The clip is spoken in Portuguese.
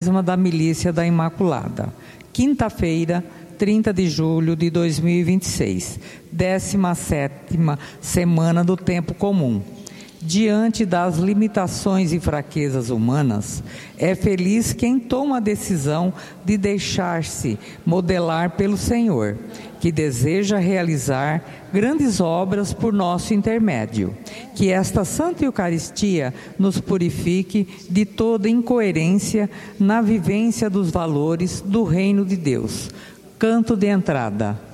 Quaresma da Milícia da Imaculada. Quinta-feira, 30 de julho de 2026, 17ª semana do Tempo Comum. Diante das limitações e fraquezas humanas, é feliz quem toma a decisão de deixar-se modelar pelo Senhor, que deseja realizar grandes obras por nosso intermédio. Que esta Santa Eucaristia nos purifique de toda incoerência na vivência dos valores do Reino de Deus. Canto de entrada.